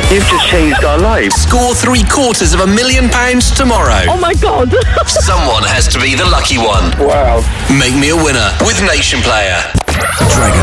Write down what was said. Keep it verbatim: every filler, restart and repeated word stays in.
You've just changed our lives. Score three quarters of a million pounds tomorrow. Oh my God. Someone has to be the lucky one. Wow. Make me a winner with Nation Player. Dragon